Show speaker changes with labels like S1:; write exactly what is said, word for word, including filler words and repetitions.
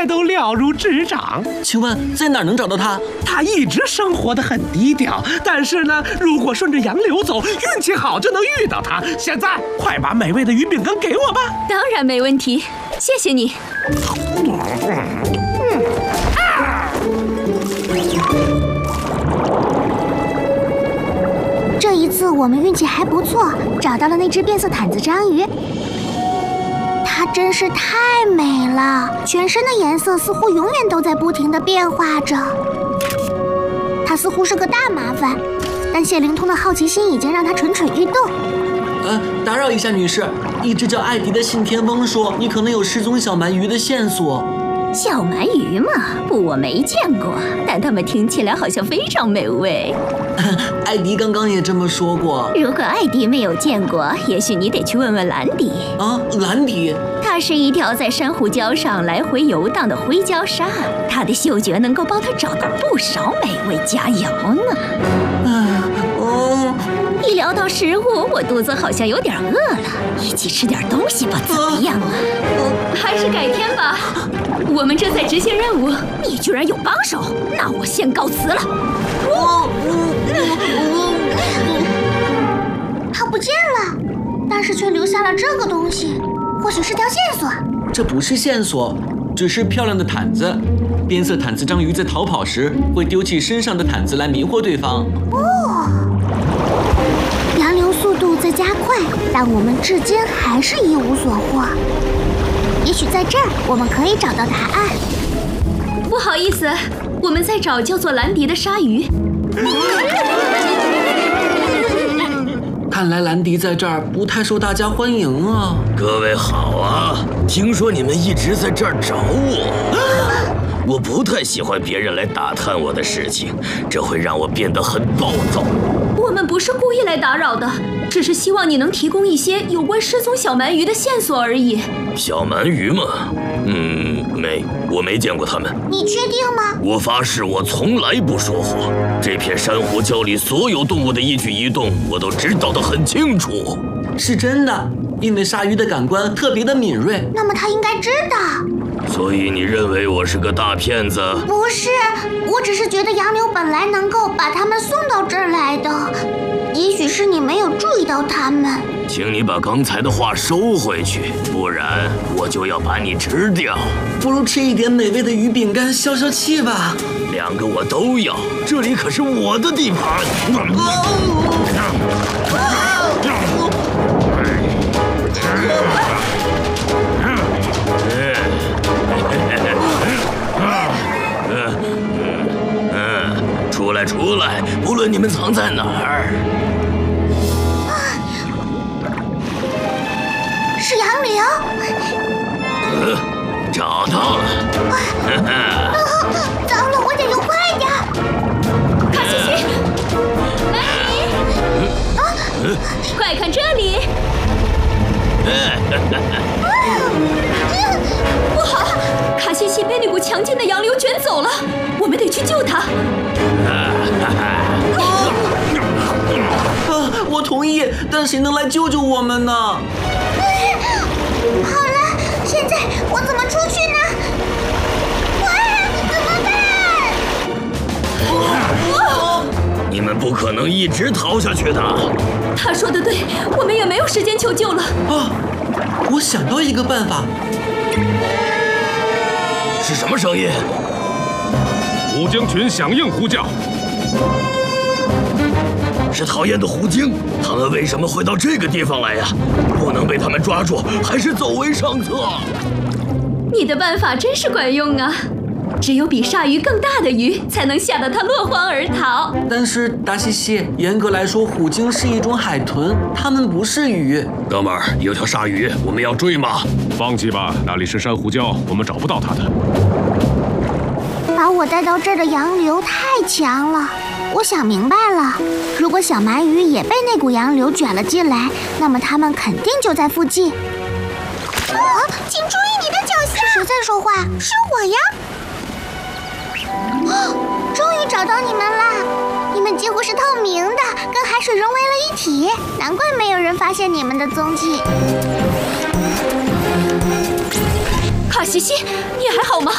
S1: 切都了如指掌。
S2: 请问在哪儿能找到他？
S1: 他一直生活得很低调，但是呢，如果顺着洋流走，运气好就能遇到他。现在快把美味的鱼饼干给我吧。
S3: 当然没问题，谢谢你。
S4: 这一次我们运气还不错，找到了那只变色毯子章鱼。它真是太美了，全身的颜色似乎永远都在不停地变化着。它似乎是个大麻烦，但谢灵通的好奇心已经让它蠢蠢欲动。
S2: 呃，打扰一下，女士，一只叫艾迪的信天翁说你可能有失踪小鳗鱼的线索。
S3: 小鳗鱼嘛，不，我没见过，但它们听起来好像非常美味。
S2: 艾迪刚刚也这么说过。
S3: 如果艾迪没有见过，也许你得去问问兰迪。
S2: 啊，兰迪？
S3: 它是一条在珊瑚礁上来回游荡的灰礁鲨，它的嗅觉能够帮它找到不少美味佳肴呢。
S2: 唉，哦。
S3: 一聊到食物，我肚子好像有点饿了，一起吃点东西吧，怎么样啊？还是改天吧，我们正在执行任务，你居然有帮手，那我先告辞了。
S4: 它不见了，但是却留下了这个东西，或许是条线索。
S2: 这不是线索，只是漂亮的毯子。变色毯子章鱼在逃跑时会丢弃身上的毯子来迷惑对方。
S4: 哦。洋流速度在加快，但我们至今还是一无所获。也许在这儿我们可以找到答案。
S3: 不好意思，我们在找叫做兰迪的鲨鱼。
S2: 看来兰迪在这儿不太受大家欢迎啊。
S5: 各位好啊，听说你们一直在这儿找我。我不太喜欢别人来打探我的事情，这会让我变得很暴躁。
S3: 我们不是故意来打扰的，只是希望你能提供一些有关失踪小鳗鱼的线索而已。
S5: 小鳗鱼吗？嗯，没，我没见过它们。
S4: 你确定吗？
S5: 我发誓，我从来不说谎。这片珊瑚礁里所有动物的一举一动，我都知道得很清楚。
S2: 是真的，因为鲨鱼的感官特别的敏锐。
S4: 那么它应该知道。
S5: 所以你认为我是个大骗子？
S4: 不是，我只是觉得洋流本来能够把他们送到这儿来的，也许是你没有注意到他们。
S5: 请你把刚才的话收回去，不然我就要把你吃掉。
S2: 不如吃一点美味的鱼饼干消消气吧。
S5: 两个我都要，这里可是我的地盘。出来，出来！无论你们藏在哪儿。
S4: 是洋流。
S5: 呃，找到了。
S4: 啊，糟了，我得游快点。
S3: 卡西西，兰迪，啊，快看这里！不好，卡西西被那股强劲的洋流卷走了，我们得去救他。
S2: 啊，我同意，但谁能来救救我们呢？好
S4: 了，现在我怎么出去呢？哇，怎么办？
S5: 你们不可能一直逃下去的。
S3: 他说的对，我们也没有时间求救了。
S2: 啊，我想到一个办法。
S5: 是什么声音？
S6: 虎鲸群响应呼叫。
S5: 是讨厌的虎鲸，他们为什么会到这个地方来呀？不能被他们抓住，还是走为上策。
S3: 你的办法真是管用啊！只有比鲨鱼更大的鱼，才能吓得它落荒而逃。
S2: 但是达西西，严格来说，虎鲸是一种海豚，它们不是鱼。
S5: 哥们儿，有条鲨鱼，我们要追吗？
S6: 放弃吧，那里是珊瑚礁，我们找不到它的。
S4: 把我带到这儿的洋流太强了，我想明白了，如果小鳗鱼也被那股洋流卷了进来，那么它们肯定就在附近。啊，请注意你的脚下！是谁在说话？是我呀！哦，终于找到你们啦！你们几乎是透明的，跟海水融为了一体，难怪没有人发现你们的踪迹。
S3: 卡西西，你还好吗？